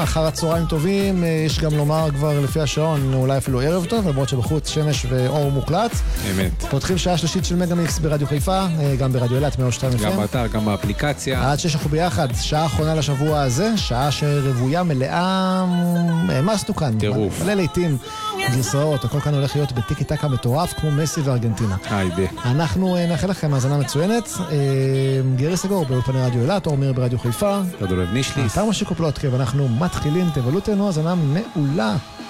אחר הצהריים טובים, יש גם לומר כבר לפי השעון, אולי אפילו ערב טוב, למרות שבחוץ שמש ואור מוקלט. אמת. פותחים שעה שלישית של מגה-מיקס ברדיו חיפה, גם ברדיו אילת, 102 FM. גם באתר, גם באפליקציה. עד 6 אנחנו ביחד, שעה אחרונה לשבוע הזה, שעה שרבויה מלאה, העמסנו כאן. טירוף. מלא לעיתים, גרסאות, הכל כאן הולך להיות בטיקי טקה מטורף, כמו מסי וארגנטינה. היידה. אנחנו נאחל לכם האזנה מצוינת. גרי סגור באולפני רדיו אילת, אור מאיר ברדיו חיפה. תודה רב נישליס. אתר משיקו פלוטקה, ואנחנו מתחילים, תבלו תנו האזנה מעולה.